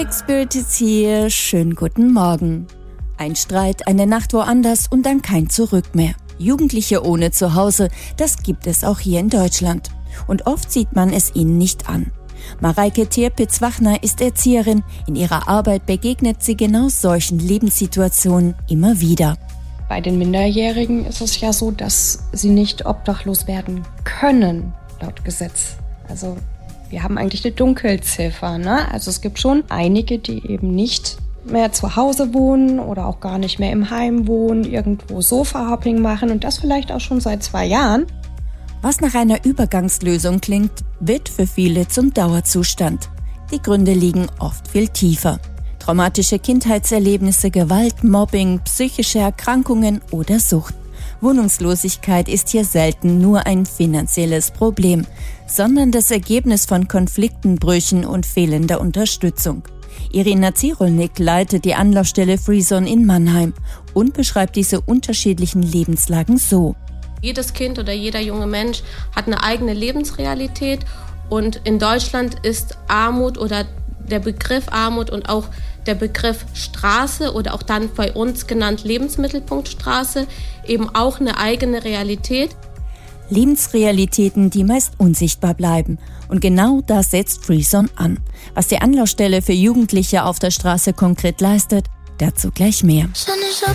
Spirit ist hier, schönen guten Morgen. Ein Streit, eine Nacht woanders und dann kein Zurück mehr. Jugendliche ohne Zuhause, das gibt es auch hier in Deutschland. Und oft sieht man es ihnen nicht an. Mareike Tirpitz-Wachner ist Erzieherin. In ihrer Arbeit begegnet sie genau solchen Lebenssituationen immer wieder. Bei den Minderjährigen ist es ja so, dass sie nicht obdachlos werden können, laut Gesetz. Also wir haben eigentlich eine Dunkelziffer, ne? Also es gibt schon einige, die eben nicht mehr zu Hause wohnen oder auch gar nicht mehr im Heim wohnen, irgendwo Sofa-Hopping machen und das vielleicht auch schon seit 2 Jahren. Was nach einer Übergangslösung klingt, wird für viele zum Dauerzustand. Die Gründe liegen oft viel tiefer. Traumatische Kindheitserlebnisse, Gewalt, Mobbing, psychische Erkrankungen oder Sucht. Wohnungslosigkeit ist hier selten nur ein finanzielles Problem, sondern das Ergebnis von Konflikten, Brüchen und fehlender Unterstützung. Irina Zirolnik leitet die Anlaufstelle Freezone in Mannheim und beschreibt diese unterschiedlichen Lebenslagen so. Jedes Kind oder jeder junge Mensch hat eine eigene Lebensrealität und in Deutschland ist Armut oder der Begriff Armut und auch der Begriff Straße oder auch dann bei uns genannt Lebensmittelpunktstraße eben auch eine eigene Realität. Lebensrealitäten, die meist unsichtbar bleiben. Und genau das setzt Freezone an. Was die Anlaufstelle für Jugendliche auf der Straße konkret leistet, dazu gleich mehr.